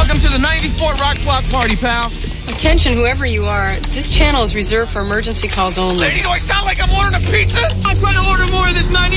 Welcome to the 94 Rock Block Party, pal. Attention, whoever you are. This channel is reserved for emergency calls only. Lady, do I sound like I'm ordering a pizza? I'm trying to order more of this 94